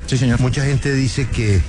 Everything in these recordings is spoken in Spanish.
Sí, señor. Mucha gente dice que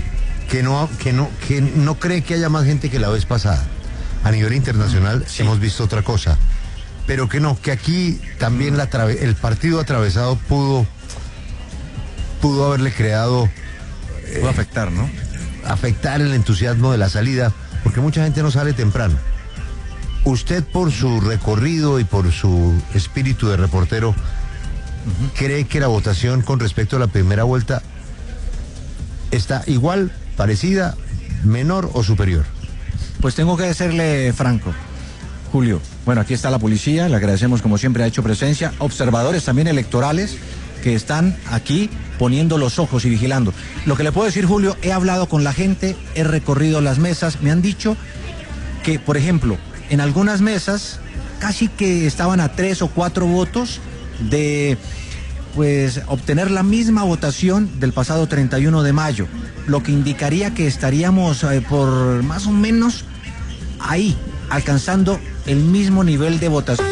no cree que haya más gente que la vez pasada. A nivel internacional sí. Hemos visto otra cosa, pero que aquí también el partido atravesado pudo haberle creado... pudo afectar, ¿no? Afectar el entusiasmo de la salida, porque mucha gente no sale temprano. Usted, por su recorrido y por su espíritu de reportero, ¿cree que la votación con respecto a la primera vuelta está igual, parecida, menor o superior? Pues tengo que serle franco, Julio. Bueno, aquí está la policía, le agradecemos como siempre, ha hecho presencia, observadores también electorales que están aquí poniendo los ojos y vigilando. Lo que le puedo decir, Julio, he hablado con la gente, he recorrido las mesas, me han dicho que, por ejemplo, en algunas mesas casi que estaban a 3 o 4 votos de pues obtener la misma votación del pasado 31 de mayo, lo que indicaría que estaríamos por más o menos ahí, alcanzando el mismo nivel de votación.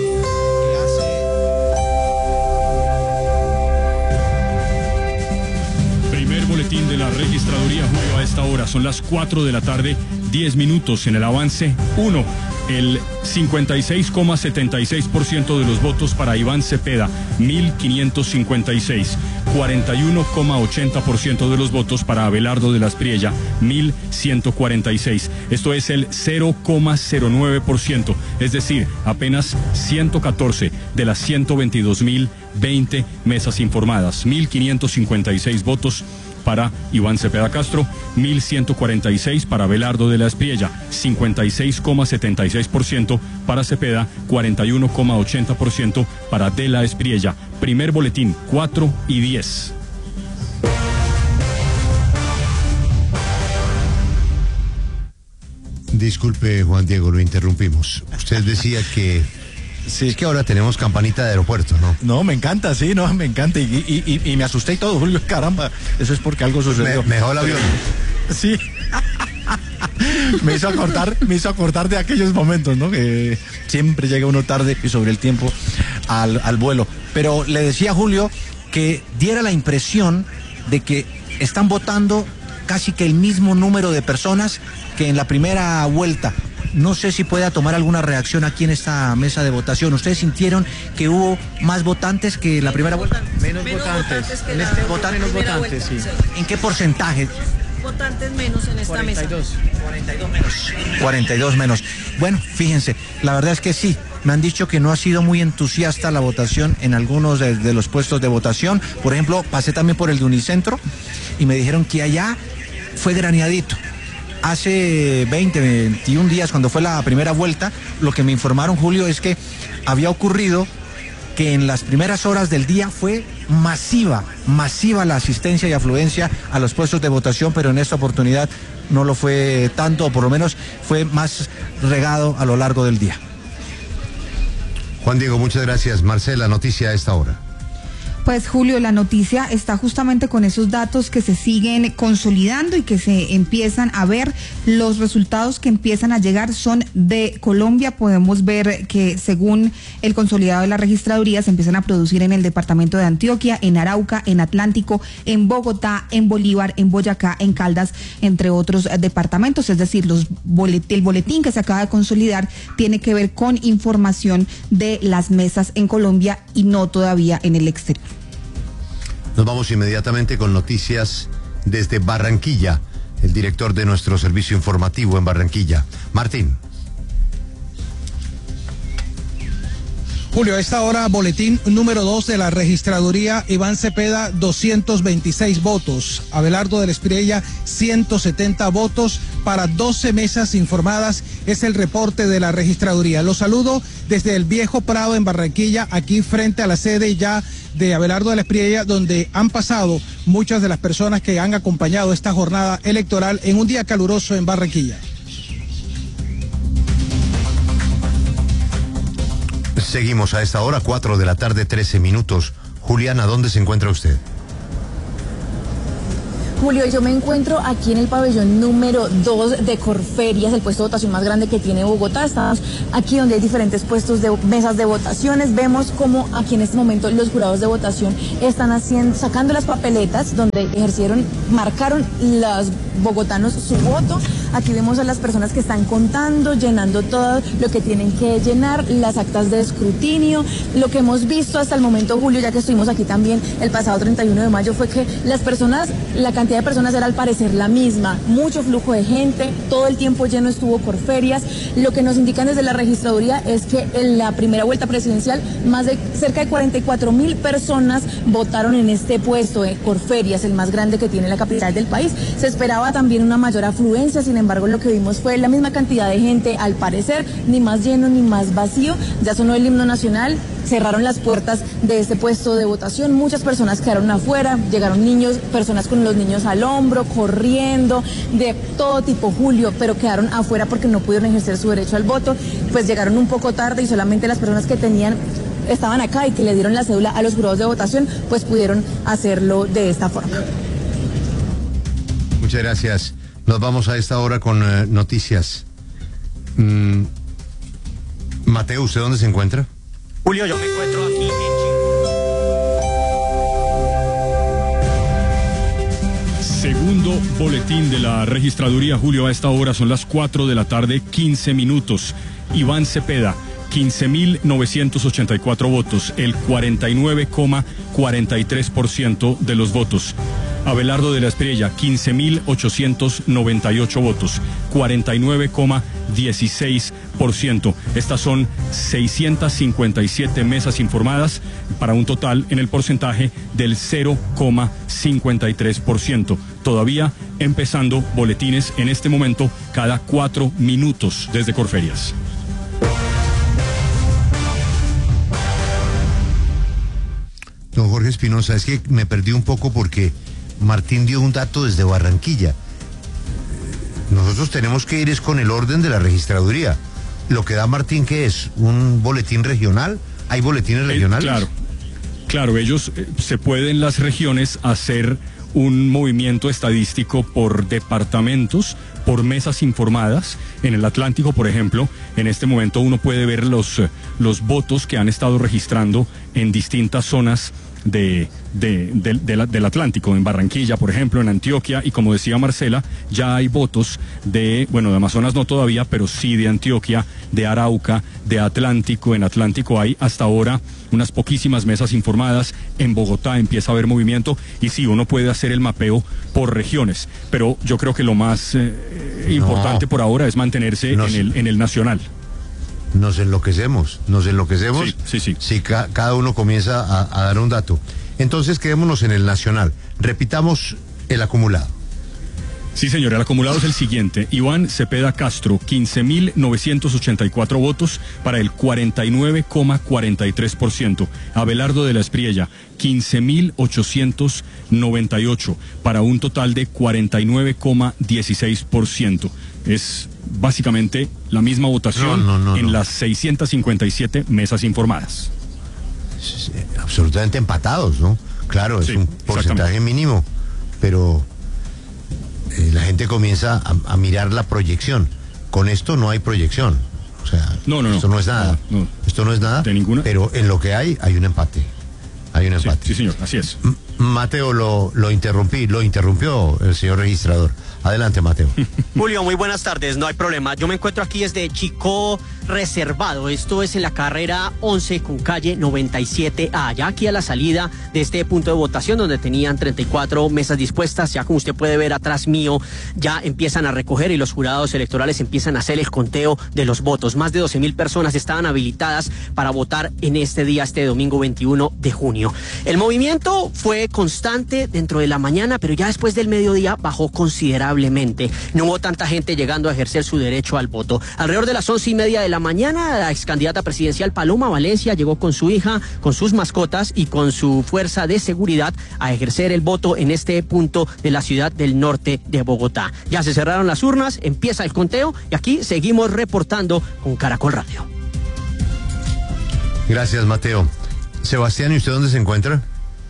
Primer boletín de la registraduría, Julio, a esta hora. Son las 4 de la tarde, 10 minutos en el avance 1. El 56,76% de los votos para Iván Cepeda, 1.556. 41,80% de los votos para Abelardo de la Espriella, 1.146. Esto es el 0,09%, es decir, apenas 114 de las 122.020 mesas informadas. 1.556 votos para Iván Cepeda Castro, 1.146 para Abelardo de la Espriella, 56,76% para Cepeda, 41,80% para de la Espriella. Primer boletín, 4 y 10. Disculpe, Juan Diego, lo interrumpimos. Usted decía que... Sí, es que ahora tenemos campanita de aeropuerto, ¿no? No, me encanta, sí, no, me encanta. Y me asusté y todo, Julio, caramba. Eso es porque algo sucedió. Me dejó el avión. Sí. me hizo acordar de aquellos momentos, ¿no? Que siempre llega uno tarde y sobre el tiempo al vuelo. Pero le decía a Julio que diera la impresión de que están votando casi que el mismo número de personas que en la primera vuelta. No sé si pueda tomar alguna reacción aquí en esta mesa de votación. ¿Ustedes sintieron que hubo más votantes que la primera vuelta? Menos votantes que la primera vuelta, sí. ¿En qué porcentaje? Votantes menos en esta 42 menos. 42 menos. Bueno, fíjense, la verdad es que sí. Me han dicho que no ha sido muy entusiasta la votación en algunos de los puestos de votación. Por ejemplo, pasé también por el de Unicentro y me dijeron que allá fue graneadito. Hace 21 días, cuando fue la primera vuelta, lo que me informaron, Julio, es que había ocurrido que en las primeras horas del día fue masiva la asistencia y afluencia a los puestos de votación, pero en esta oportunidad no lo fue tanto, o por lo menos fue más regado a lo largo del día. Juan Diego, muchas gracias. Marcela, noticia a esta hora. Pues Julio, la noticia está justamente con esos datos que se siguen consolidando y que se empiezan a ver. Los resultados que empiezan a llegar son de Colombia. Podemos ver que según el consolidado de la registraduría se empiezan a producir en el departamento de Antioquia, en Arauca, en Atlántico, en Bogotá, en Bolívar, en Boyacá, en Caldas, entre otros departamentos. Es decir, el boletín que se acaba de consolidar tiene que ver con información de las mesas en Colombia y no todavía en el exterior. Nos vamos inmediatamente con noticias desde Barranquilla. El director de nuestro servicio informativo en Barranquilla, Martín. Julio, a esta hora, boletín número 2 de la registraduría. Iván Cepeda, 226 votos. Abelardo de la Espriella, 170 votos para 12 mesas informadas. Es el reporte de la registraduría. Los saludo desde el Viejo Prado en Barranquilla, aquí frente a la sede ya de Abelardo de la Espriella, donde han pasado muchas de las personas que han acompañado esta jornada electoral en un día caluroso en Barranquilla. Seguimos a esta hora, 4 de la tarde, 13 minutos. Juliana, ¿dónde se encuentra usted? Julio, yo me encuentro aquí en el pabellón número 2 de Corferias, el puesto de votación más grande que tiene Bogotá. Estamos aquí donde hay diferentes puestos de mesas de votaciones. Vemos cómo aquí en este momento los jurados de votación están sacando las papeletas donde marcaron los bogotanos su voto. Aquí vemos a las personas que están contando, llenando todo lo que tienen que llenar, las actas de escrutinio. Lo que hemos visto hasta el momento, Julio, ya que estuvimos aquí también el pasado 31 de mayo, fue que la cantidad de personas era al parecer la misma, mucho flujo de gente, todo el tiempo lleno estuvo Corferias. Lo que nos indican desde la registraduría es que en la primera vuelta presidencial cerca de 44.000 personas votaron en este puesto de Corferias, el más grande que tiene la capital del país. Se esperaba también una mayor afluencia, sin embargo lo que vimos fue la misma cantidad de gente, al parecer, ni más lleno ni más vacío. Ya sonó el himno nacional, cerraron las puertas de este puesto de votación, muchas personas quedaron afuera, llegaron niños, personas con los niños al hombro, corriendo, de todo tipo, Julio, pero quedaron afuera porque no pudieron ejercer su derecho al voto, pues llegaron un poco tarde y solamente las personas que estaban acá y que le dieron la cédula a los jurados de votación, pues pudieron hacerlo de esta forma. Muchas gracias. Nos vamos a esta hora con noticias. Mateo, ¿usted dónde se encuentra? Julio, yo me encuentro aquí en Segundo boletín de la registraduría, Julio, a esta hora son las 4 de la tarde, 15 minutos. Iván Cepeda, 15.984 votos, el 49,43% de los votos. Abelardo de la Espriella, 15.898 votos, 49,16%. Estas son 657 mesas informadas para un total en el porcentaje del 0,53%. Todavía empezando boletines en este momento cada 4 minutos desde Corferias. Don Jorge Espinosa, es que me perdí un poco porque Martín dio un dato desde Barranquilla. Nosotros tenemos que ir es con el orden de la registraduría. Lo que da Martín, ¿qué es? ¿Un boletín regional? ¿Hay boletines regionales? Claro, ellos se pueden las regiones hacer un movimiento estadístico por departamentos, por mesas informadas. En el Atlántico, por ejemplo, en este momento uno puede ver los votos que han estado registrando en distintas zonas del Atlántico, en Barranquilla, por ejemplo, en Antioquia, y como decía Marcela, ya hay votos de Amazonas no todavía, pero sí de Antioquia, de Arauca, de Atlántico. En Atlántico hay hasta ahora unas poquísimas mesas informadas. En Bogotá empieza a haber movimiento y sí, uno puede hacer el mapeo por regiones, pero yo creo que lo más importante por ahora es mantenerse en el nacional. Nos enloquecemos. Sí. Si cada uno comienza a dar un dato. Entonces quedémonos en el nacional. Repitamos el acumulado. Sí, señor, el acumulado es el siguiente. Iván Cepeda Castro, 15.984 votos para el 49,43%. Abelardo de la Espriella, 15.898 para un total de 49,16%. Es básicamente la misma votación en las 657 mesas informadas. Absolutamente empatados, ¿no? Claro, es un porcentaje mínimo, pero la gente comienza a mirar la proyección. Con esto no hay proyección. O sea, esto no es nada. Esto no es nada, de ninguna. Pero en lo que hay un empate. Hay un empate. Sí, señor, así es. Mateo, lo interrumpió el señor registrador. Adelante, Mateo. Julio, muy buenas tardes, no hay problema. Yo me encuentro aquí desde Chicó Reservado. Esto es en la carrera 11 con calle 97A. Ya aquí a la salida de este punto de votación donde tenían 34 mesas dispuestas. Ya como usted puede ver atrás mío, ya empiezan a recoger y los jurados electorales empiezan a hacer el conteo de los votos. Más de 12.000 personas estaban habilitadas para votar en este día, este domingo 21 de junio. El movimiento fue constante dentro de la mañana, pero ya después del mediodía bajó considerablemente. No hubo tanta gente llegando a ejercer su derecho al voto. Alrededor de las 11:30 de la mañana, la excandidata presidencial Paloma Valencia llegó con su hija, con sus mascotas y con su fuerza de seguridad a ejercer el voto en este punto de la ciudad del norte de Bogotá. Ya se cerraron las urnas, empieza el conteo y aquí seguimos reportando con Caracol Radio. Gracias, Mateo. Sebastián, ¿y usted dónde se encuentra?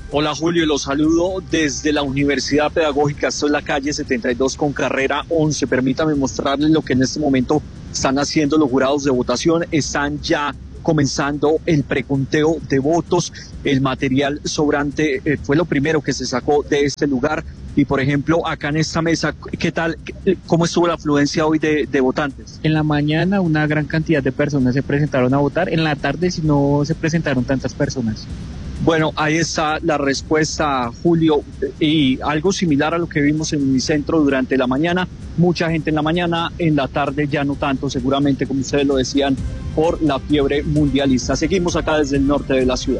Hola Julio, los saludo desde la Universidad Pedagógica. Esto es la calle 72 con carrera 11. Permítame mostrarles lo que en este momento están haciendo los jurados de votación. Están ya comenzando el preconteo de votos. El material sobrante fue lo primero que se sacó de este lugar. Y por ejemplo, acá en esta mesa, ¿qué tal? ¿Cómo estuvo la afluencia hoy de votantes? En la mañana una gran cantidad de personas se presentaron a votar. En la tarde si no se presentaron tantas personas. Bueno, ahí está la respuesta, Julio, y algo similar a lo que vimos en Unicentro durante la mañana. Mucha gente en la mañana, en la tarde ya no tanto, seguramente, como ustedes lo decían, por la fiebre mundialista. Seguimos acá desde el norte de la ciudad.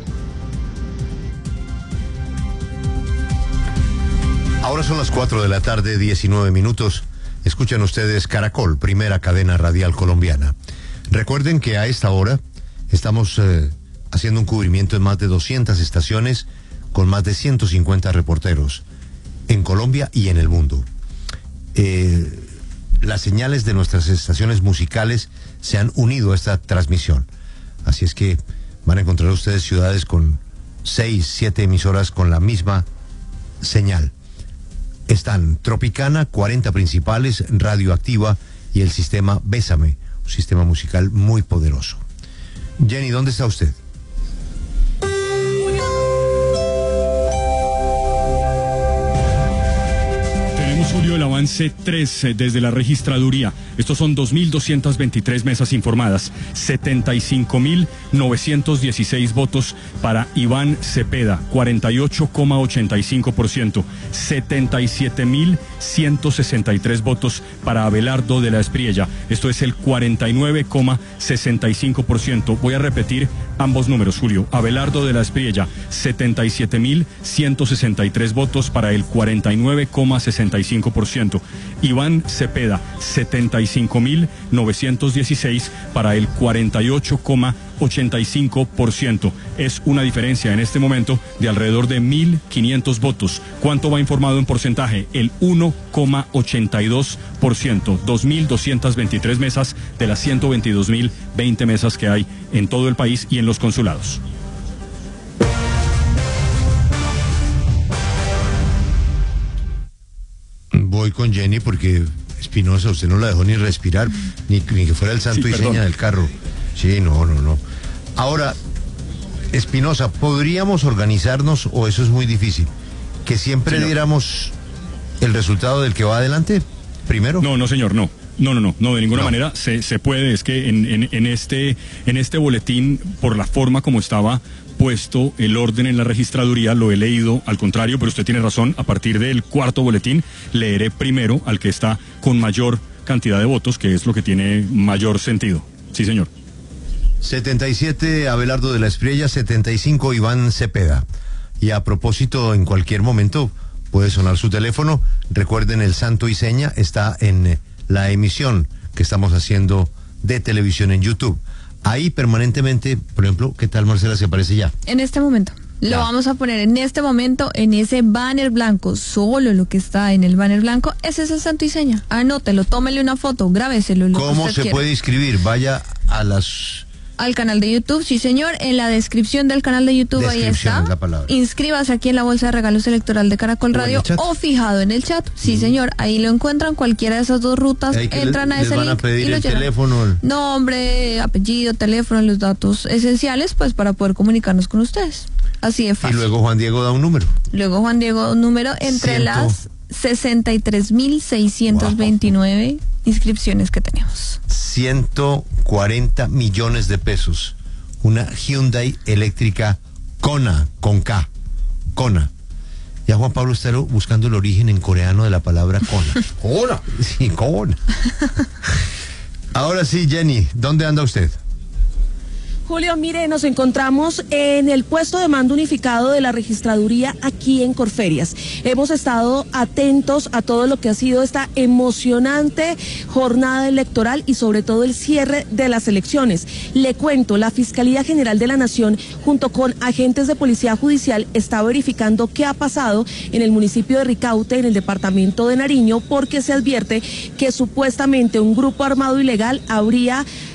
Ahora son las 4 de la tarde, 19 minutos. Escuchan ustedes Caracol, primera cadena radial colombiana. Recuerden que a esta hora estamos haciendo un cubrimiento en más de 200 estaciones con más de 150 reporteros en Colombia y en el mundo. Las señales de nuestras estaciones musicales se han unido a esta transmisión. Así es que van a encontrar ustedes ciudades con 6, 7 emisoras con la misma señal. Están Tropicana, 40 principales, Radioactiva y el sistema Bésame, un sistema musical muy poderoso. Jenny, ¿dónde está usted? Julio, el avance 3 desde la registraduría. Estos son 2.223 mesas informadas, 75.916 votos para Iván Cepeda, 48,85%, 77.163 votos para Abelardo de la Espriella, esto es el 49,65%. Voy a repetir ambos números, Julio. Abelardo de la Espriella, 77.163 votos para el 49,65%. Iván Cepeda, 75.916 para el 48,85%. Es una diferencia en este momento de alrededor de 1.500 votos. ¿Cuánto va informado en porcentaje? El 1,82%. 2.223 mesas de las 122.020 mesas que hay en todo el país y en los consulados. Voy con Jenny porque Espinosa, usted no la dejó ni respirar, ni que fuera el santo y seña del carro. Sí, no. Ahora, Espinosa, ¿podríamos organizarnos o eso es muy difícil? ¿Que siempre diéramos el resultado del que va adelante primero? No, señor, no. No, de ninguna manera se puede. Es que en este boletín, por la forma como estaba puesto el orden en la registraduría, lo he leído al contrario, pero usted tiene razón. A partir del cuarto boletín leeré primero al que está con mayor cantidad de votos, que es lo que tiene mayor sentido. Sí, señor. 77 Abelardo de la Espriella, 75 Iván Cepeda. Y a propósito, en cualquier momento puede sonar su teléfono. Recuerden, el santo y seña está en la emisión que estamos haciendo de televisión en YouTube. Ahí permanentemente, por ejemplo, ¿qué tal, Marcela, se aparece ya? En este momento. Lo vamos a poner en este momento en ese banner blanco, solo lo que está en el banner blanco, ese es el santo y seña. Anótelo, tómele una foto, grábeselo. ¿Cómo se puede inscribir? Vaya al canal de YouTube, sí señor, en la descripción del canal de YouTube ahí está. Es la palabra. Inscríbase aquí en la bolsa de regalos electoral de Caracol Radio o fijado en el chat. Sí señor, ahí lo encuentran, cualquiera de esas dos rutas, entran a ese link. Van a pedir y lo el llenan. teléfono. Nombre, apellido, teléfono, los datos esenciales, pues para poder comunicarnos con ustedes. Así de fácil. Y luego Juan Diego da un número. Entre las 63.629 inscripciones que tenemos. 140 millones de pesos. Una Hyundai eléctrica Kona, con K. Kona. Ya Juan Pablo está buscando el origen en coreano de la palabra Kona. Kona. Sí, Kona. Ahora sí, Jenny, ¿dónde anda usted? Julio, mire, nos encontramos en el puesto de mando unificado de la registraduría aquí en Corferias. Hemos estado atentos a todo lo que ha sido esta emocionante jornada electoral y sobre todo el cierre de las elecciones. Le cuento, la Fiscalía General de la Nación, junto con agentes de Policía Judicial, está verificando qué ha pasado en el municipio de Ricaute, en el departamento de Nariño, porque se advierte que supuestamente un grupo armado ilegal habría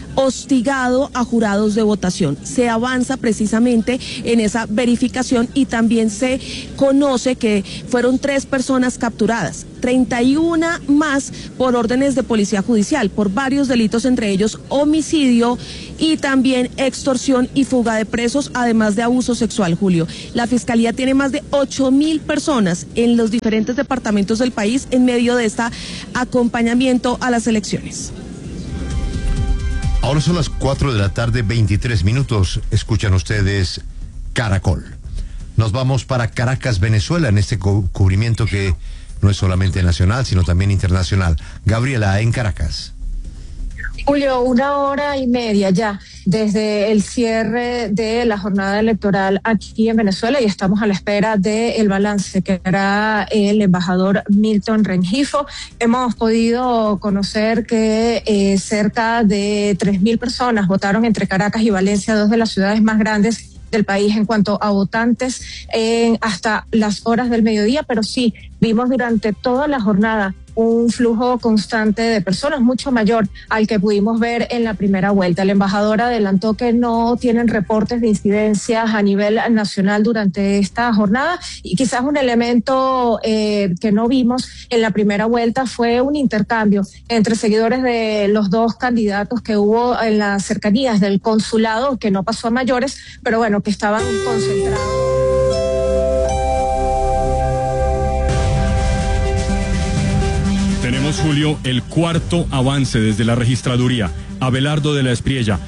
hostigado a jurados de votación. Se avanza precisamente en esa verificación y también se conoce que fueron 3 personas capturadas, 31 más por órdenes de policía judicial, por varios delitos, entre ellos homicidio y también extorsión y fuga de presos, además de abuso sexual, Julio. La Fiscalía tiene más de 8.000 personas en los diferentes departamentos del país en medio de este acompañamiento a las elecciones. Ahora son las 4 de la tarde, 23 minutos. Escuchan ustedes Caracol. Nos vamos para Caracas, Venezuela, en este cubrimiento que no es solamente nacional, sino también internacional. Gabriela, en Caracas. Julio, 1h30 ya desde el cierre de la jornada electoral aquí en Venezuela y estamos a la espera del balance que hará el embajador Milton Rengifo. Hemos podido conocer que cerca de 3.000 personas votaron entre Caracas y Valencia, 2 de las ciudades más grandes del país en cuanto a votantes, hasta las horas del mediodía, pero sí vimos durante toda la jornada un flujo constante de personas mucho mayor al que pudimos ver en la primera vuelta. El embajador adelantó que no tienen reportes de incidencias a nivel nacional durante esta jornada y quizás un elemento que no vimos en la primera vuelta fue un intercambio entre seguidores de los 2 candidatos que hubo en las cercanías del consulado, que no pasó a mayores, pero bueno, que estaban concentrados. Tenemos, Julio, el cuarto avance desde la registraduría. Abelardo de la Espriella,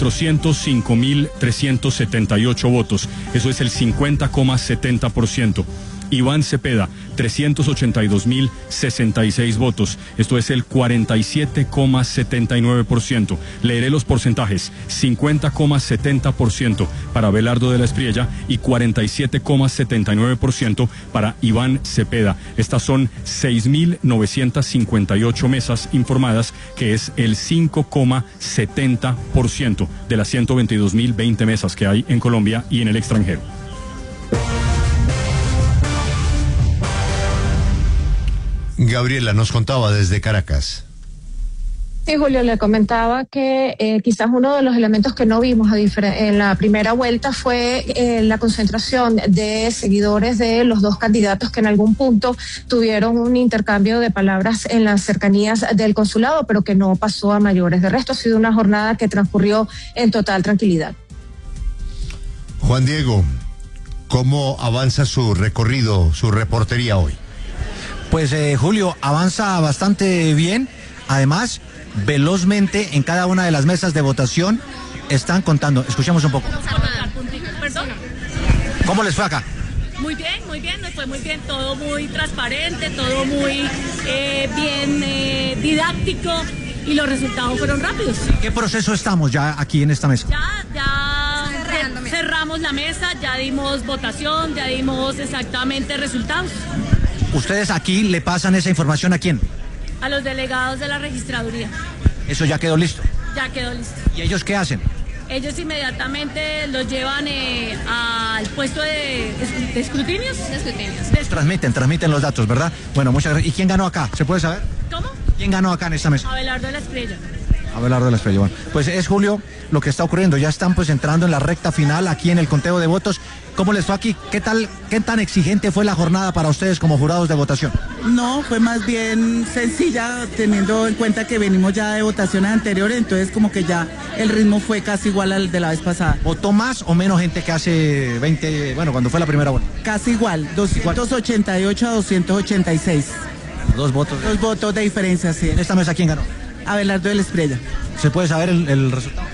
405.378 votos. Eso es el 50,70%. Iván Cepeda, 382.066 votos. Esto es el 47,79%. Leeré los porcentajes. 50,70% para Abelardo de la Espriella y 47,79% para Iván Cepeda. Estas son 6.958 mesas informadas, que es el 5,70% de las 122.020 mesas que hay en Colombia y en el extranjero. Gabriela nos contaba desde Caracas. Sí, Julio, le comentaba que quizás uno de los elementos que no vimos en la primera vuelta fue la concentración de seguidores de los 2 candidatos que en algún punto tuvieron un intercambio de palabras en las cercanías del consulado, pero que no pasó a mayores. De resto, ha sido una jornada que transcurrió en total tranquilidad. Juan Diego, ¿cómo avanza su recorrido, su reportería hoy? Pues Julio, avanza bastante bien. Además, velozmente en cada una de las mesas de votación están contando. Escuchemos un poco. ¿Perdón? ¿Cómo les fue acá? Muy bien, nos fue muy bien, todo muy transparente, todo muy bien didáctico y los resultados fueron rápidos. ¿En qué proceso estamos ya aquí en esta mesa? Ya cerramos la mesa, ya dimos votación, ya dimos exactamente resultados. ¿Ustedes aquí le pasan esa información a quién? A los delegados de la registraduría. ¿Eso ya quedó listo? Ya quedó listo. ¿Y ellos qué hacen? Ellos inmediatamente los llevan al puesto de escrutinios. Transmiten los datos, ¿verdad? Bueno, muchas gracias. ¿Y quién ganó acá? ¿Se puede saber? ¿Cómo? ¿Quién ganó acá en esta mesa? Abelardo de la Espriella. Abelardo de la Espriella. Bueno, pues es, Julio, lo que está ocurriendo. Ya están pues entrando en la recta final aquí en el conteo de votos. ¿Cómo les fue aquí? ¿Qué tan exigente fue la jornada para ustedes como jurados de votación? No, fue más bien sencilla, teniendo en cuenta que venimos ya de votaciones anteriores, entonces como que ya el ritmo fue casi igual al de la vez pasada. ¿Votó más o menos gente que hace 20, bueno, cuando fue la primera vuelta? Casi igual, 288 a 286. 2 votos. 2 votos de diferencia, sí. ¿En esta mesa quién ganó? Abelardo de la Espriella. ¿Se puede saber el resultado?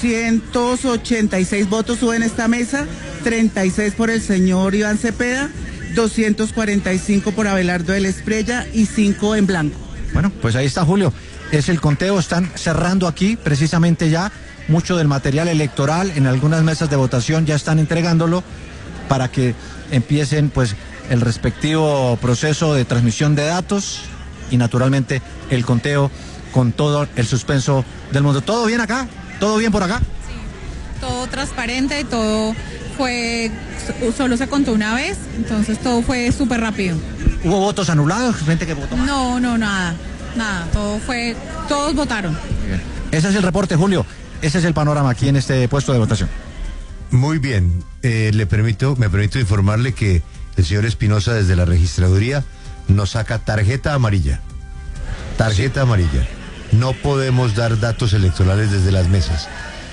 286 votos hubo en esta mesa, 36 por el señor Iván Cepeda, 245 por Abelardo de la Espriella y 5 en blanco. Bueno, pues ahí está, Julio. Es el conteo, están cerrando aquí precisamente ya mucho del material electoral. En algunas mesas de votación ya están entregándolo para que empiecen pues el respectivo proceso de transmisión de datos y naturalmente el conteo con todo el suspenso del mundo. ¿Todo bien acá? ¿Todo bien por acá? Sí, todo transparente, todo fue, solo se contó una vez, entonces todo fue súper rápido. ¿Hubo votos anulados? ¿Gente que votó? No, nada, todos votaron. Bien. Ese es el reporte, Julio. Ese es el panorama aquí en este puesto de votación. Muy bien. Me permito informarle que el señor Espinosa desde la registraduría nos saca tarjeta amarilla. Tarjeta amarilla. No podemos dar datos electorales desde las mesas.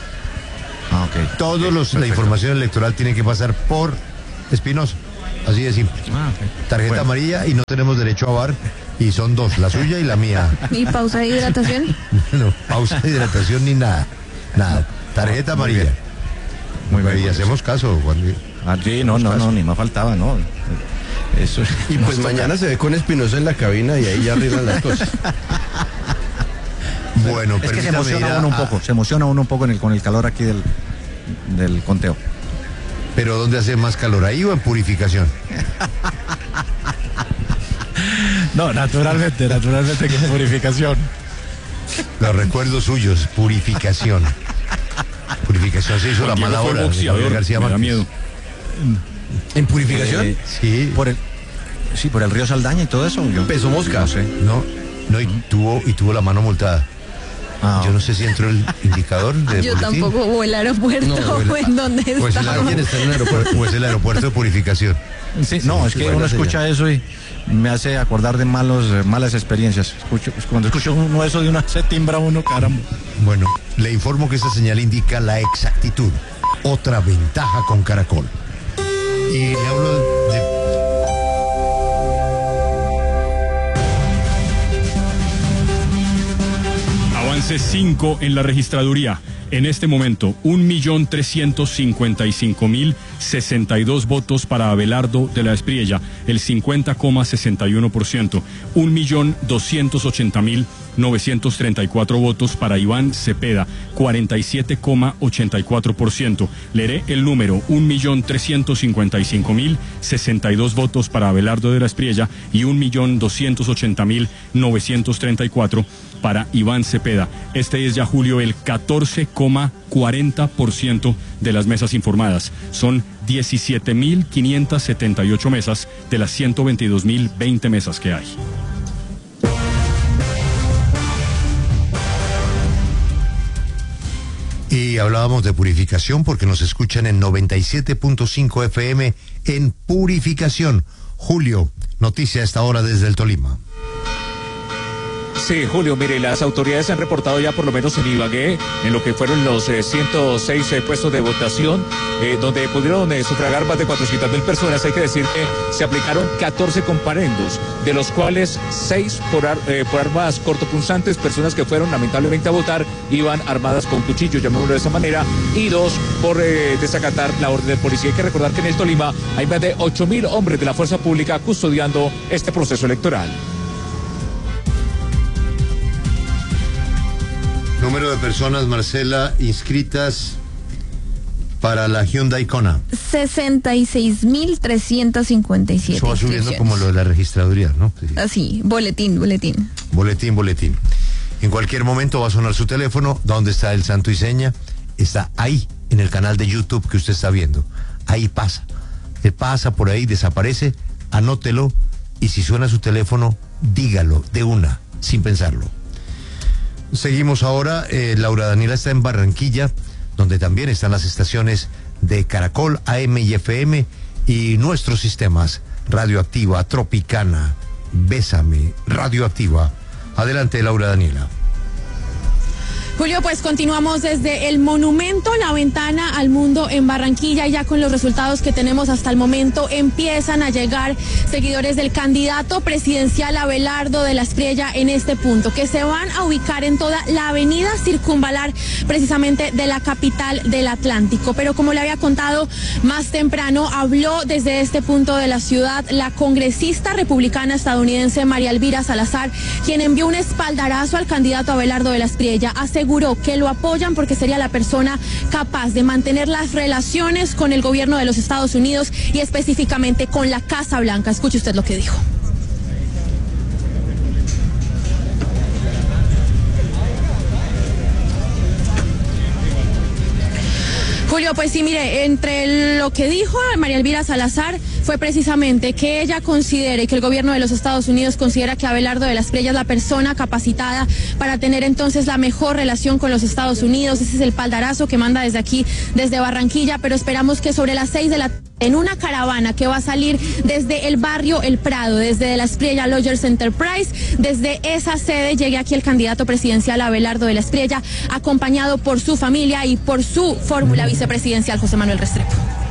La información electoral tiene que pasar por Espinosa. Así de simple. Tarjeta amarilla y no tenemos derecho a VAR. Y son dos, la suya y la mía. ¿Y pausa de hidratación? No, pausa de hidratación ni nada. Nada. Tarjeta amarilla. Muy bien. Y hacemos caso, Juan. Sí, no, ni más faltaba, ¿no? Eso. Y pues mañana se ve con Espinosa en la cabina y ahí ya arreglan las cosas. Bueno, es que se emociona uno un poco con el calor aquí del conteo. ¿Pero dónde hace más calor, ahí o en Purificación? No, naturalmente que en Purificación. Los recuerdos suyos, Purificación. Purificación se hizo la mala hora. García me da miedo. ¿En Purificación? Sí. Por el río Saldaña y todo eso. Peso mosca. No sé. No, y tuvo la mano multada. Yo no sé si entró el indicador de Yo boletín. tampoco, o el aeropuerto, o en dónde está. Pues el aeropuerto de Purificación. Sí, no, es que uno escucha eso y me hace acordar de malas experiencias. Cuando escucho uno eso de una, se timbra uno, caramba. Bueno, le informo que esta señal indica la exactitud. Otra ventaja con Caracol. Y le hablo de... Avance 5 en la registraduría. En este momento, 1.355.062 votos para Abelardo de la Espriella, el 50,61%. 1.280.934 votos para Iván Cepeda, 47,84%. Leeré el número: 1.355.062 votos para Abelardo de la Espriella y 1.280.934 para Iván Cepeda. Este es ya, Julio, el 14,40% de las mesas informadas. Son 17.578 mesas de las 122.020 mesas que hay. Y hablábamos de Purificación porque nos escuchan en 97.5 FM en Purificación. Julio, noticia a esta hora desde el Tolima. Sí, Julio, mire, las autoridades han reportado ya, por lo menos en Ibagué, en lo que fueron los 106 puestos de votación, donde pudieron sufragar más de 400.000 personas. Hay que decir que se aplicaron 14 comparendos, de los cuales 6 por armas cortopunzantes, personas que fueron lamentablemente a votar, iban armadas con cuchillos, llamémoslo de esa manera, y 2 por desacatar la orden del policía. Hay que recordar que en el Tolima hay más de 8.000 hombres de la fuerza pública custodiando este proceso electoral. Número de personas, Marcela, inscritas para la Hyundai Kona. 66.357. Eso va subiendo como lo de la registraduría, ¿no? Sí. Así, boletín. Boletín. En cualquier momento va a sonar su teléfono. ¿Dónde está el santo y seña? Está ahí, en el canal de YouTube que usted está viendo. Ahí pasa. Te pasa por ahí, desaparece, anótelo, y si suena su teléfono, dígalo de una, sin pensarlo. Seguimos ahora. Laura Daniela está en Barranquilla, donde también están las estaciones de Caracol, AM y FM, y nuestros sistemas: Radioactiva, Tropicana, Bésame, Radioactiva. Adelante, Laura Daniela. Julio, pues continuamos desde el monumento, la ventana al mundo en Barranquilla, y ya con los resultados que tenemos hasta el momento empiezan a llegar seguidores del candidato presidencial Abelardo de la Espriella en este punto, que se van a ubicar en toda la avenida circunvalar precisamente de la capital del Atlántico. Pero como le había contado más temprano, habló desde este punto de la ciudad la congresista republicana estadounidense María Elvira Salazar, quien envió un espaldarazo al candidato Abelardo de la Espriella. Aseguró que lo apoyan porque sería la persona capaz de mantener las relaciones con el gobierno de los Estados Unidos y específicamente con la Casa Blanca. Escuche usted lo que dijo. Julio, pues sí, mire, entre lo que dijo María Elvira Salazar, fue precisamente que ella considere, que el gobierno de los Estados Unidos considera que Abelardo de las Priella es la persona capacitada para tener entonces la mejor relación con los Estados Unidos. Ese es el paldarazo que manda desde aquí, desde Barranquilla, pero esperamos que sobre las 6 de la tarde, en una caravana que va a salir desde el barrio El Prado, desde de las Priella Lawyers Enterprise, desde esa sede llegue aquí el candidato presidencial Abelardo de las Priella, acompañado por su familia y por su fórmula vicepresidencial José Manuel Restrepo.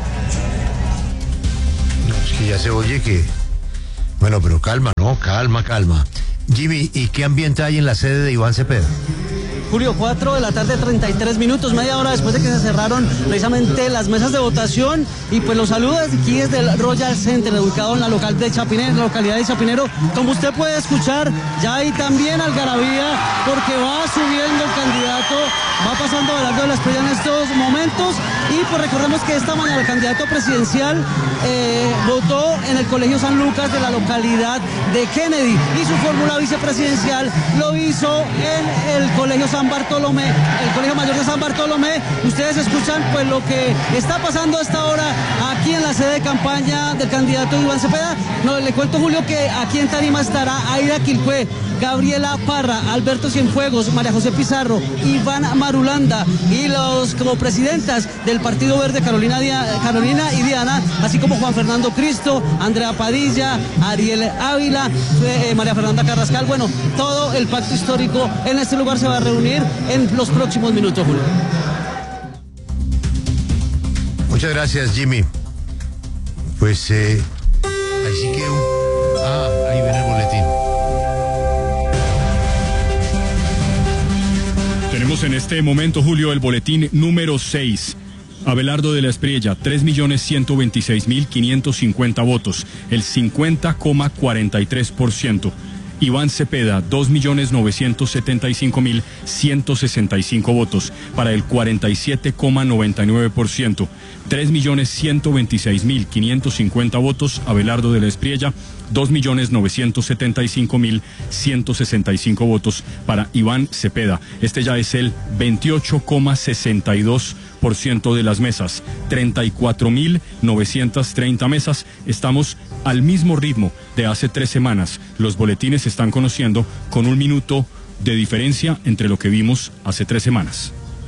No, es que ya se oye que... Bueno, pero calma, ¿no? Calma. Jimmy, ¿y qué ambiente hay en la sede de Iván Cepeda? Julio, 4 de la tarde, 33 minutos, media hora después de que se cerraron precisamente las mesas de votación, y pues los saludos aquí desde el Royal Center, ubicado en la localidad de Chapinero. Como usted puede escuchar, ya hay también algarabía, porque va subiendo el candidato, va pasando Abelardo de las Priella en estos momentos, y pues recordemos que esta mañana el candidato presidencial votó en el Colegio San Lucas de la localidad de Kennedy, y su fórmula vicepresidencial lo hizo en el Colegio el Colegio Mayor de San Bartolomé. Ustedes escuchan pues lo que está pasando a esta hora aquí en la sede de campaña del candidato Iván Cepeda. No, le cuento, Julio, que aquí en tarima estará Aida Quilpué, Gabriela Parra, Alberto Cienfuegos, María José Pizarro, Iván Marulanda, y los como presidentas del Partido Verde, Carolina y Diana, así como Juan Fernando Cristo, Andrea Padilla, Ariel Ávila, María Fernanda Carrascal. Bueno, todo el pacto histórico en este lugar se va a reunir en los próximos minutos, Julio. Muchas gracias, Jimmy. Pues ahí sí que... ahí viene el boletín. Tenemos en este momento, Julio, el boletín número 6. Abelardo de las Priella, 3.126.550 votos, el 50,43%. Iván Cepeda, 2.975.165 votos, para el 47,99%. 3.126.550 votos, Abelardo de las Priella, 2.975.165 votos para Iván Cepeda. Este ya es el 28,62% de las mesas, 34.930 mesas. Estamos al mismo ritmo de hace 3 semanas. Los boletines se están conociendo con 1 minuto de diferencia entre lo que vimos hace 3 semanas.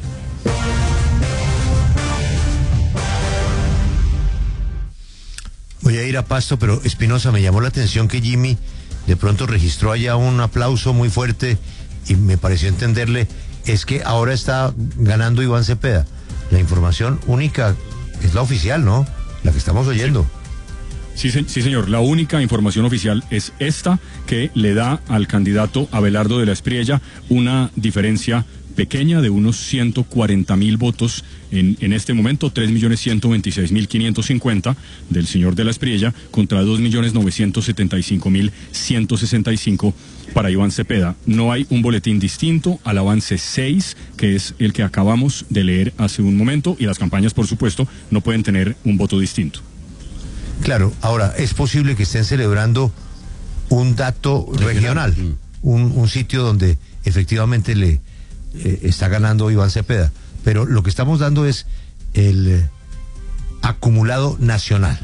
Voy a ir a Pasto, pero Espinosa, me llamó la atención que Jimmy de pronto registró allá un aplauso muy fuerte, y me pareció entenderle, es que ahora está ganando Iván Cepeda. La información única es la oficial, ¿no? La que estamos oyendo. Sí, señor. La única información oficial es esta, que le da al candidato Abelardo de las Priella una diferencia pequeña de unos 140.000 votos en este momento, 3.126.550 del señor de las Priella contra 2.975.165 para Iván Cepeda. No hay un boletín distinto al avance 6, que es el que acabamos de leer hace un momento, y las campañas, por supuesto, no pueden tener un voto distinto. Claro, ahora, es posible que estén celebrando un dato regional, un sitio donde efectivamente le está ganando Iván Cepeda, pero lo que estamos dando es el acumulado nacional.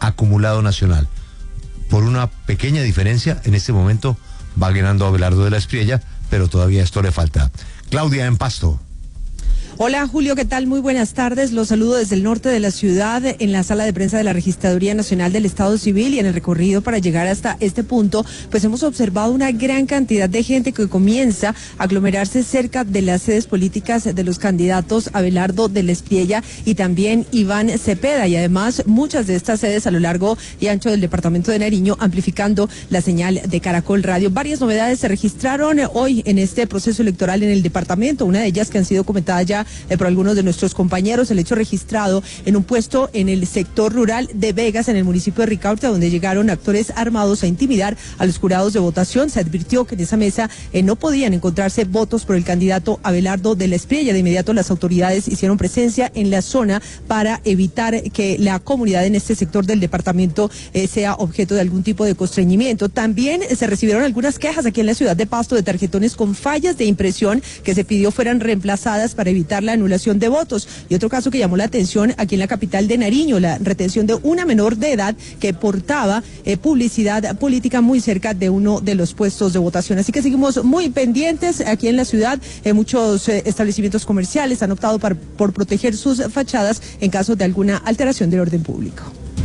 Por una pequeña diferencia, en este momento va ganando Abelardo de las Priella, pero todavía esto le falta. Claudia, en Pasto. Hola Julio, ¿qué tal? Muy buenas tardes. Los saludo desde el norte de la ciudad, en la sala de prensa de la Registraduría Nacional del Estado Civil, y en el recorrido para llegar hasta este punto, pues hemos observado una gran cantidad de gente que comienza a aglomerarse cerca de las sedes políticas de los candidatos Abelardo de las Priella y también Iván Cepeda, y además muchas de estas sedes a lo largo y ancho del departamento de Nariño, amplificando la señal de Caracol Radio. Varias novedades se registraron hoy en este proceso electoral en el departamento, una de ellas que han sido comentadas ya por algunos de nuestros compañeros, el hecho registrado en un puesto en el sector rural de Vegas, en el municipio de Ricaurte, donde llegaron actores armados a intimidar a los jurados de votación. Se advirtió que en esa mesa no podían encontrarse votos por el candidato Abelardo de las Priella. De inmediato las autoridades hicieron presencia en la zona para evitar que la comunidad en este sector del departamento sea objeto de algún tipo de constreñimiento. También se recibieron algunas quejas aquí en la ciudad de Pasto de tarjetones con fallas de impresión que se pidió fueran reemplazadas para evitar solicitar la anulación de votos. Y otro caso que llamó la atención aquí en la capital de Nariño, la retención de una menor de edad que portaba publicidad política muy cerca de uno de los puestos de votación. Así que seguimos muy pendientes aquí en la ciudad. Muchos establecimientos comerciales han optado por proteger sus fachadas en caso de alguna alteración del orden público.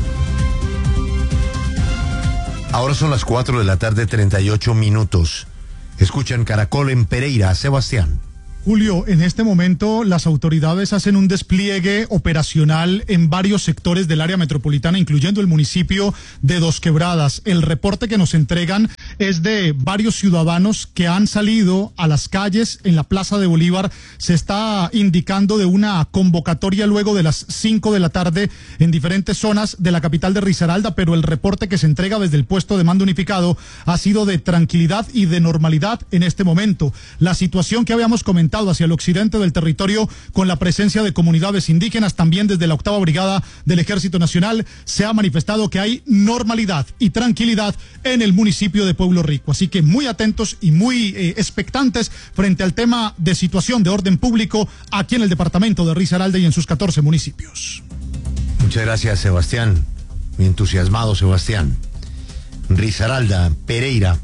Ahora son las 4 de la tarde, 38 minutos. Escuchan Caracol en Pereira, Sebastián. Julio, en este momento las autoridades hacen un despliegue operacional en varios sectores del área metropolitana, incluyendo el municipio de Dos Quebradas. El reporte que nos entregan es de varios ciudadanos que han salido a las calles en la Plaza de Bolívar. Se está indicando de una convocatoria luego de las 5 de la tarde en diferentes zonas de la capital de Risaralda, pero el reporte que se entrega desde el puesto de mando unificado ha sido de tranquilidad y de normalidad en este momento. La situación que habíamos comentado hacia el occidente del territorio, con la presencia de comunidades indígenas, también desde la 8ª Brigada del Ejército Nacional, se ha manifestado que hay normalidad y tranquilidad en el municipio de Pueblo Rico. Así que muy atentos y muy expectantes frente al tema de situación de orden público aquí en el departamento de Risaralda y en sus 14 municipios. Muchas gracias, Sebastián. Muy entusiasmado, Sebastián. Risaralda, Pereira.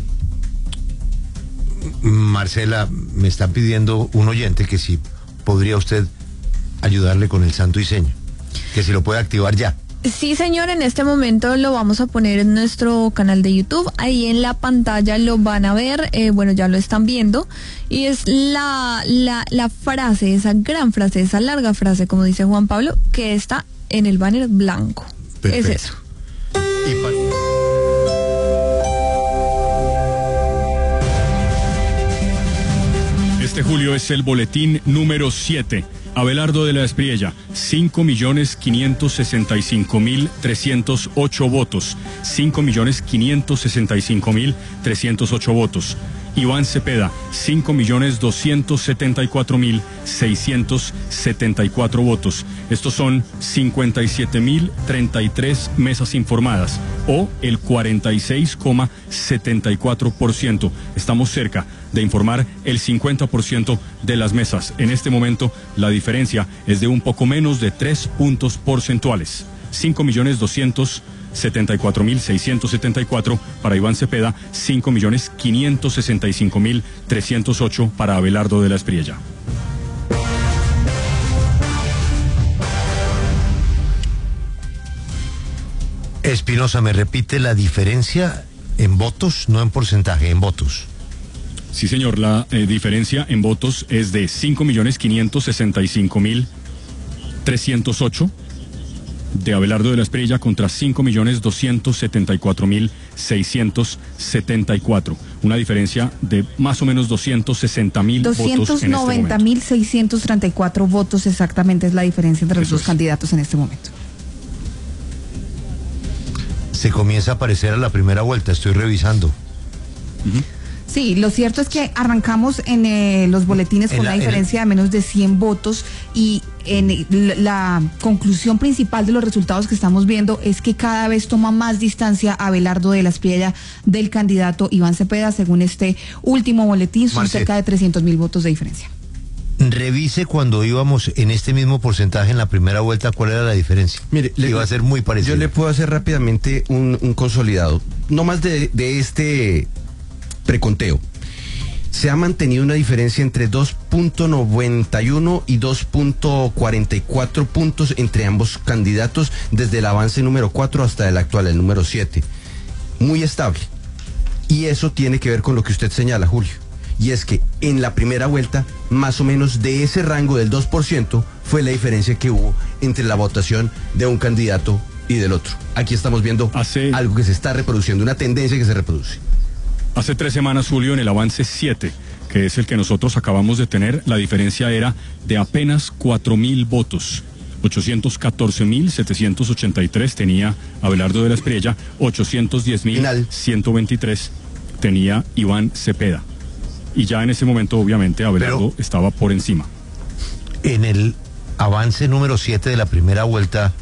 Marcela, me está pidiendo un oyente que si podría usted ayudarle con el santo y seña, que si lo puede activar ya. Sí, señor, en este momento lo vamos a poner en nuestro canal de YouTube. Ahí en la pantalla lo van a ver, bueno, ya lo están viendo. Y es la frase, esa gran frase, esa larga frase, como dice Juan Pablo, que está en el banner blanco. Perfecto. Es eso. Este julio es el boletín número 7. Abelardo de la Espriella, 5.565.308 votos. 5.565.308 votos. Iván Cepeda, 5.274.674 votos. Estos son 57.033 mesas informadas, o el 46,74%. Estamos cerca de informar el 50% de las mesas. En este momento, la diferencia es de un poco menos de 3 puntos porcentuales. 5.274.674 para Iván Cepeda, 5.565.308 para Abelardo de la Espriella. Espinosa, ¿me repite la diferencia en votos, no en porcentaje, en votos? Sí, señor, la diferencia en votos es de 5.565.308 de Abelardo de la Espriella contra 5.274.674. Una diferencia de más o menos 260.000 votos en este momento. 290.634 votos exactamente es la diferencia entre los dos candidatos en este momento. Se comienza a aparecer a la primera vuelta, estoy revisando. Sí, lo cierto es que arrancamos en los boletines con una diferencia de menos de 100 votos y en la conclusión principal de los resultados que estamos viendo es que cada vez toma más distancia Abelardo de la Espriella del candidato Iván Cepeda. Según este último boletín, son cerca de 300.000 votos de diferencia. Revise cuando íbamos en este mismo porcentaje en la primera vuelta, ¿cuál era la diferencia? Mire, iba a ser muy parecido. Yo le puedo hacer rápidamente un consolidado, no más de este preconteo. Se ha mantenido una diferencia entre 2.91 y 2.44 puntos entre ambos candidatos desde el avance número 4 hasta el actual, el número 7. Muy estable. Y eso tiene que ver con lo que usted señala, Julio. Y es que en la primera vuelta, más o menos de ese rango del 2% fue la diferencia que hubo entre la votación de un candidato y del otro. Aquí estamos viendo algo que se está reproduciendo, una tendencia que se reproduce. Hace 3 semanas, Julio, en el avance 7, que es el que nosotros acabamos de tener, la diferencia era de apenas 4.000 votos. 814.783 tenía Abelardo de la Espriella, 810.123 tenía Iván Cepeda. Y ya en ese momento, obviamente, Abelardo estaba por encima. En el avance número 7 de la primera vuelta,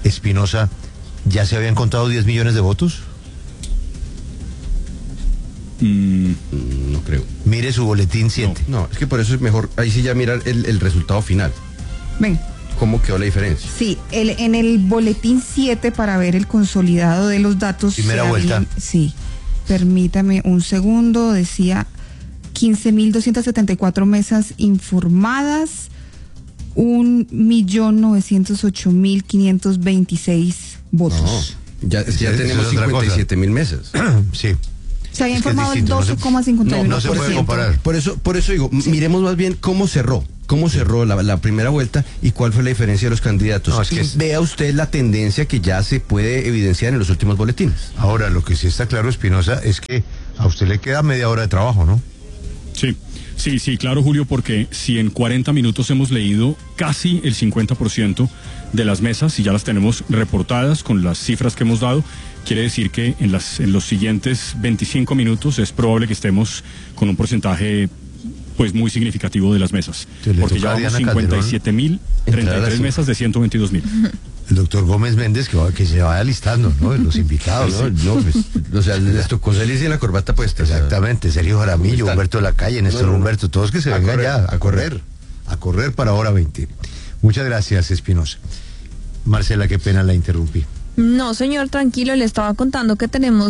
Espinosa, ¿ya se habían contado 10 millones de votos? No creo. Mire su boletín 7. No, es que por eso es mejor, ahí sí ya mirar el resultado final. Ven. ¿Cómo quedó la diferencia? Sí, en el boletín 7, para ver el consolidado de los datos. Primera vuelta. Sí, permítame un segundo, decía 15.274 mesas informadas, 1.908.526 votos. No, ya tenemos 57.000 mesas. Sí. Se había informado el 12,51%. No se puede comparar. Por eso digo, miremos más bien cómo cerró la primera vuelta y cuál fue la diferencia de los candidatos. No, es que vea usted la tendencia que ya se puede evidenciar en los últimos boletines. Ahora, lo que sí está claro, Espinosa, es que a usted le queda media hora de trabajo, ¿no? Sí, claro, Julio, porque si en 40 minutos hemos leído casi el 50% de las mesas y ya las tenemos reportadas con las cifras que hemos dado, quiere decir que en los siguientes 25 minutos es probable que estemos con un porcentaje pues muy significativo de las mesas, porque ya vamos 57.033 mesas de 122.000. El doctor Gómez Méndez que se vaya listando, ¿no? Los invitados. O sea, les tocó salirse en la corbata puesta. Exactamente, Sergio Jaramillo, Humberto Lacalle, Néstor Humberto, todos que se vengan ya a correr para hora 20. Muchas gracias, Espinosa. Marcela, qué pena la interrumpí. No, señor, tranquilo, le estaba contando que tenemos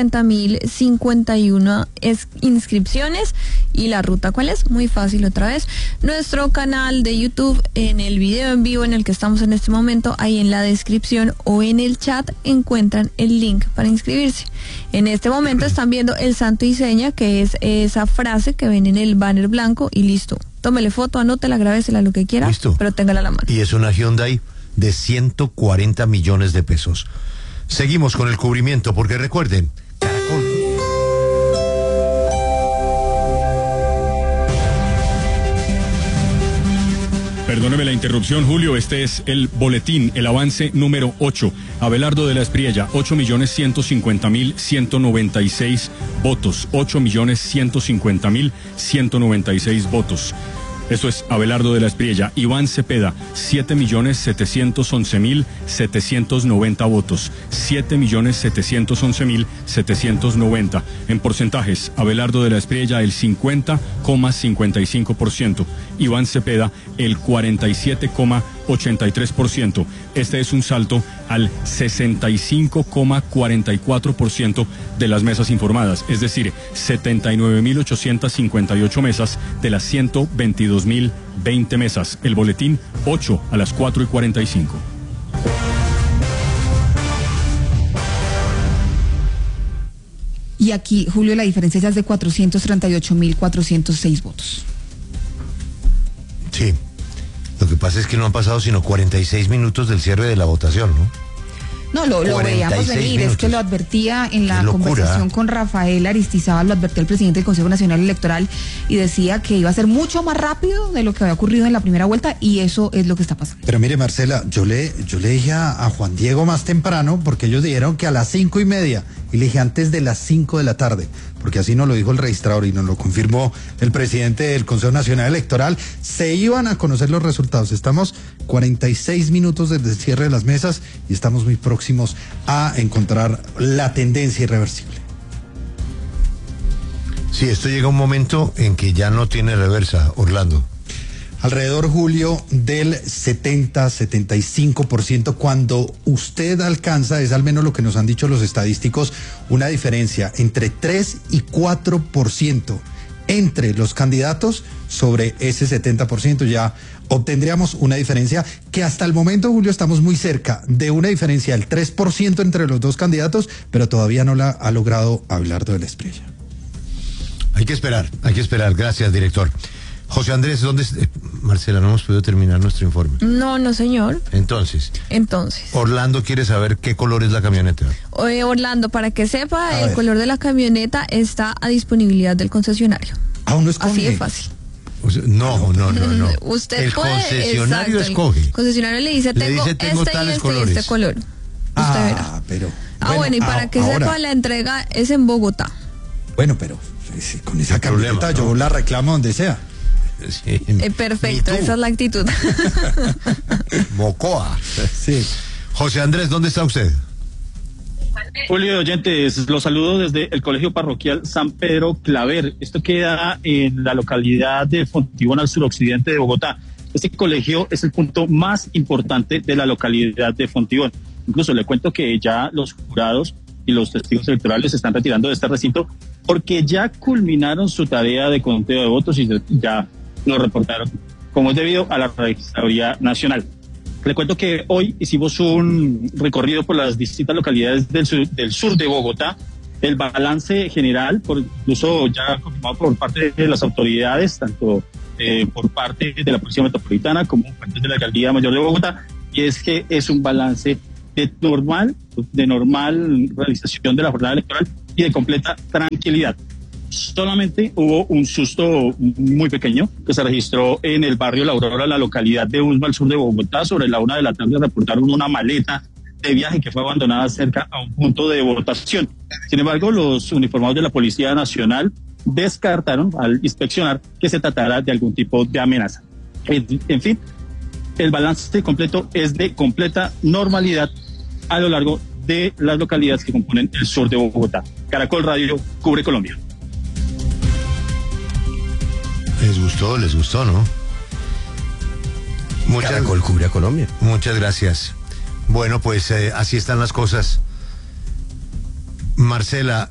70.051 inscripciones. ¿Y la ruta cuál es? Muy fácil otra vez. Nuestro canal de YouTube, en el video en vivo en el que estamos en este momento, ahí en la descripción o en el chat encuentran el link para inscribirse. En este momento están viendo el santo y seña, que es esa frase que ven en el banner blanco, y listo. Tómele foto, anótela, grábesela, lo que quiera, pero téngala a la mano. Y es una Hyundai de 140 millones de pesos. Seguimos con el cubrimiento, porque recuerden, Caracol. Perdóneme la interrupción, Julio. Este es el boletín, el avance número 8. Abelardo de la Espriella, 8.150.196 votos. 8.150.196 votos. Eso es Abelardo de la Espriella. Iván Cepeda, 7.711.790 votos. 7.711.790. En porcentajes, Abelardo de la Espriella el 50,55%. Iván Cepeda el 47,83%. Este es un salto al 65,44% de las mesas informadas, es decir, 79.858 mesas de las 122.020 mesas. El boletín 8 a las 4:45. Y aquí, Julio, la diferencia ya es de 438.406 votos. Sí. Lo que pasa es que no han pasado sino 46 minutos del cierre de la votación, ¿no? No, lo veíamos venir, minutos. Es que lo advertía en la conversación con Rafael Aristizábal, lo advertía el presidente del Consejo Nacional Electoral y decía que iba a ser mucho más rápido de lo que había ocurrido en la primera vuelta, y eso es lo que está pasando. Pero mire, Marcela, yo le dije a Juan Diego más temprano, porque ellos dijeron que a las 5:30, y le dije antes de las 5 de la tarde, porque así nos lo dijo el registrador y nos lo confirmó el presidente del Consejo Nacional Electoral, se iban a conocer los resultados. Estamos 46 minutos desde el cierre de las mesas y estamos muy próximos a encontrar la tendencia irreversible. Sí, esto llega a un momento en que ya no tiene reversa, Orlando. Alrededor, Julio, del 70-75%, cuando usted alcanza, es al menos lo que nos han dicho los estadísticos, una diferencia entre 3 y 4% entre los candidatos sobre ese 70%, ya obtendríamos una diferencia que hasta el momento, Julio, estamos muy cerca de una diferencia del 3% entre los dos candidatos, pero todavía no la ha logrado Abelardo de la Espriella. Hay que esperar. Gracias, director. José Andrés, ¿dónde Marcela, no hemos podido terminar nuestro informe? No, señor. Entonces. Orlando quiere saber qué color es la camioneta. Orlando, para que sepa, el color de la camioneta está a disponibilidad del concesionario. Aún no escoge. Así de fácil. O sea, no. Usted el puede, concesionario escoge. El concesionario le dice, tengo tales colores. este color. Usted verá. Pero. Bueno, y para que sepa, la entrega es en Bogotá. Bueno, pero con esa camioneta yo la reclamo donde sea. Sí, perfecto, esa es la actitud. Mocoa. Sí. José Andrés, ¿dónde está usted? Julio, oyentes, los saludo desde el Colegio Parroquial San Pedro Claver. Esto queda en la localidad de Fontibón, al suroccidente de Bogotá. Este colegio es el punto más importante de la localidad de Fontibón. Incluso le cuento que ya los jurados y los testigos electorales se están retirando de este recinto porque ya culminaron su tarea de conteo de votos y ya lo reportaron como es debido a la Registraduría Nacional. Le cuento que hoy hicimos un recorrido por las distintas localidades del sur de Bogotá. El balance general, incluso ya confirmado por parte de las autoridades, tanto por parte de la Policía Metropolitana como por parte de la Alcaldía Mayor de Bogotá, y es que es un balance de normal realización de la jornada electoral y de completa tranquilidad. Solamente hubo un susto muy pequeño que se registró en el barrio La Aurora, la localidad de Usma, al sur de Bogotá. Sobre la 1 de la tarde reportaron una maleta de viaje que fue abandonada cerca a un punto de votación. Sin embargo, los uniformados de la Policía Nacional descartaron al inspeccionar que se tratara de algún tipo de amenaza. En fin, el balance completo es de completa normalidad a lo largo de las localidades que componen el sur de Bogotá. Caracol Radio cubre Colombia. Les gustó, ¿no? Caracol cubre a Colombia. Muchas gracias. Bueno, pues así están las cosas. Marcela,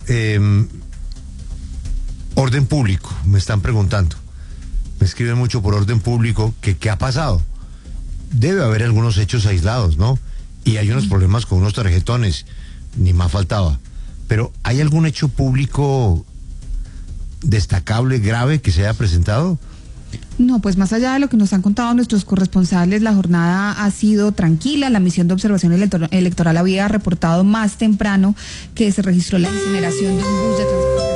orden público, me están preguntando. Me escriben mucho por orden público, ¿qué ha pasado? Debe haber algunos hechos aislados, ¿no? Y hay unos problemas con unos tarjetones, ni más faltaba. Pero ¿hay algún hecho público destacable, grave, que se haya presentado? No, pues más allá de lo que nos han contado nuestros corresponsales, la jornada ha sido tranquila. La misión de observación electoral había reportado más temprano que se registró la incineración de un bus de transporte.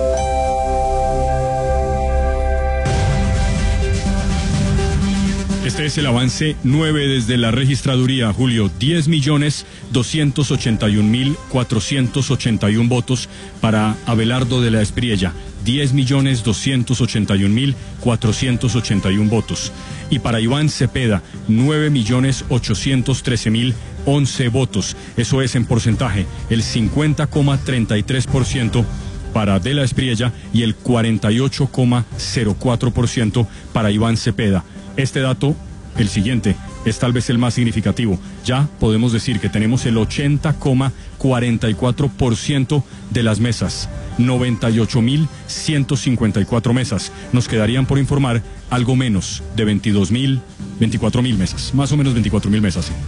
Este es el avance 9 desde la registraduría, Julio. 10.281.481 votos para Abelardo de la Espriella. 10.281.481 votos. Y para Iván Cepeda, 9.813.011 votos. Eso es en porcentaje, el 50,33% para De la Espriella y el 48,04% para Iván Cepeda. Este dato, el siguiente, es tal vez el más significativo. Ya podemos decir que tenemos el 80,44% de las mesas, 98.154 mesas. Nos quedarían por informar algo menos de 24.000 mesas, más o menos 24.000 mesas. Sí.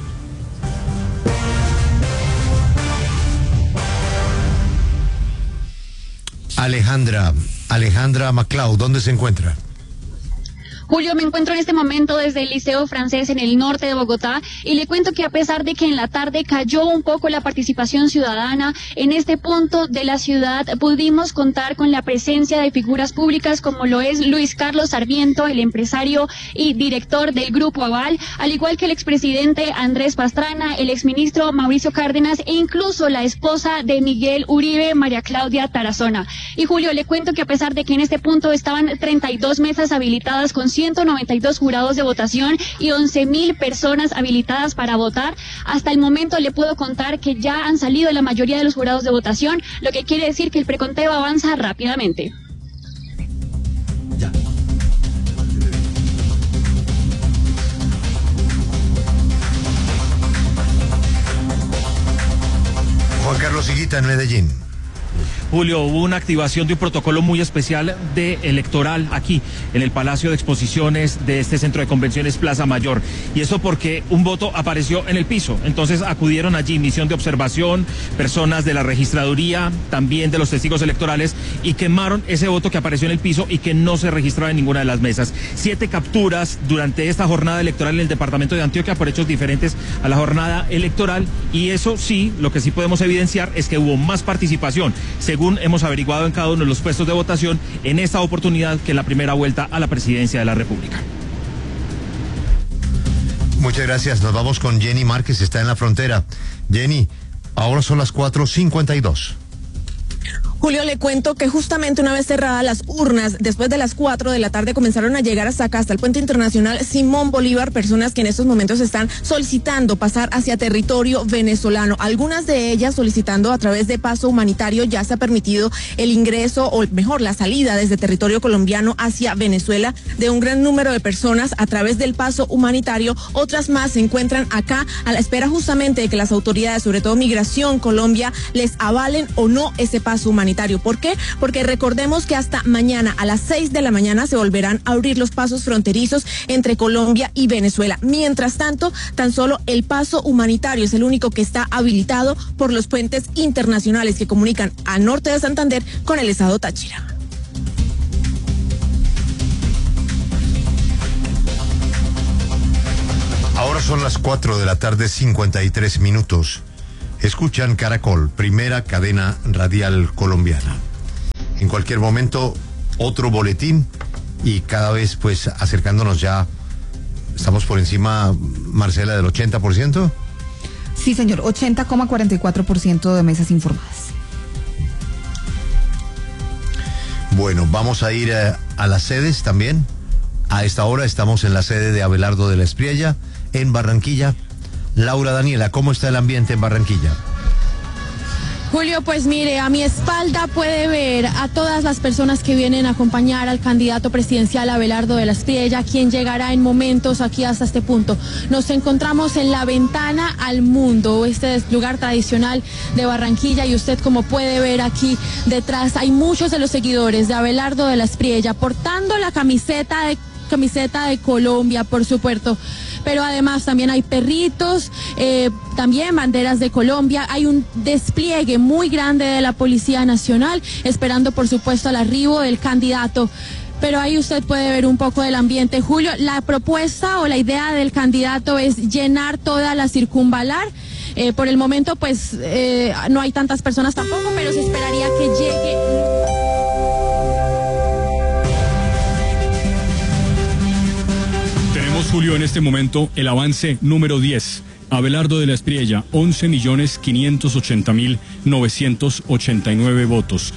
Alejandra MacLeod, ¿dónde se encuentra? Julio, me encuentro en este momento desde el Liceo Francés en el norte de Bogotá y le cuento que a pesar de que en la tarde cayó un poco la participación ciudadana, en este punto de la ciudad pudimos contar con la presencia de figuras públicas como lo es Luis Carlos Sarmiento, el empresario y director del Grupo Aval, al igual que el expresidente Andrés Pastrana, el exministro Mauricio Cárdenas e incluso la esposa de Miguel Uribe, María Claudia Tarazona. Y Julio, le cuento que a pesar de que en este punto estaban 32 mesas habilitadas con 192 jurados de votación y 11.000 personas habilitadas para votar. Hasta el momento le puedo contar que ya han salido la mayoría de los jurados de votación, lo que quiere decir que el preconteo avanza rápidamente. Juan Carlos Higuita, en Medellín. Julio, hubo una activación de un protocolo muy especial de electoral aquí, en el Palacio de Exposiciones de este centro de convenciones Plaza Mayor. Y eso porque un voto apareció en el piso. Entonces acudieron allí misión de observación, personas de la registraduría, también de los testigos electorales, y quemaron ese voto que apareció en el piso y que no se registraba en ninguna de las mesas. 7 capturas durante esta jornada electoral en el departamento de Antioquia por hechos diferentes a la jornada electoral. Y eso sí, lo que sí podemos evidenciar es que hubo más participación, según hemos averiguado en cada uno de los puestos de votación en esta oportunidad, que en la primera vuelta a la presidencia de la República. Muchas gracias. Nos vamos con Jenny Márquez, está en la frontera. Jenny, ahora son las 4:52. Julio, le cuento que justamente una vez cerradas las urnas, después de las 4 de la tarde comenzaron a llegar hasta acá, hasta el puente internacional Simón Bolívar, personas que en estos momentos están solicitando pasar hacia territorio venezolano. Algunas de ellas solicitando a través de paso humanitario. Ya se ha permitido el ingreso, o mejor, la salida desde territorio colombiano hacia Venezuela de un gran número de personas a través del paso humanitario. Otras más se encuentran acá a la espera justamente de que las autoridades, sobre todo Migración Colombia, les avalen o no ese paso humanitario. ¿Por qué? Porque recordemos que hasta mañana a las 6 de la mañana se volverán a abrir los pasos fronterizos entre Colombia y Venezuela. Mientras tanto, tan solo el paso humanitario es el único que está habilitado por los puentes internacionales que comunican al norte de Santander con el estado Táchira. Ahora son las 4 de la tarde, 53 minutos. Escuchan Caracol, primera cadena radial colombiana. En cualquier momento, otro boletín y cada vez pues acercándonos ya, estamos por encima, Marcela, del 80%. Sí, señor, 80,44% de mesas informadas. Bueno, vamos a ir a las sedes también. A esta hora estamos en la sede de Abelardo de la Espriella, en Barranquilla. Laura Daniela, ¿cómo está el ambiente en Barranquilla? Julio, pues mire, a mi espalda puede ver a todas las personas que vienen a acompañar al candidato presidencial Abelardo de la Espriella, quien llegará en momentos aquí hasta este punto. Nos encontramos en la ventana al mundo, este es lugar tradicional de Barranquilla, y usted, como puede ver aquí detrás, hay muchos de los seguidores de Abelardo de la Espriella portando la camiseta de Colombia, por supuesto, pero además también hay perritos, también banderas de Colombia. Hay un despliegue muy grande de la Policía Nacional esperando, por supuesto, el arribo del candidato. Pero ahí usted puede ver un poco del ambiente. Julio, la propuesta o la idea del candidato es llenar toda la circunvalar. Por el momento, pues, no hay tantas personas tampoco, pero se esperaría que llegue. Julio, en este momento, el avance número 10. Abelardo de la Espriella, 11.580.989 votos.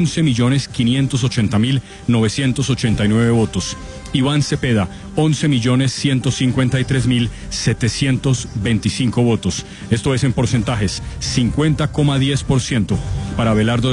11.580.989 votos. Iván Cepeda, 11.153.725 votos. Esto es en porcentajes, 50,10% para Abelardo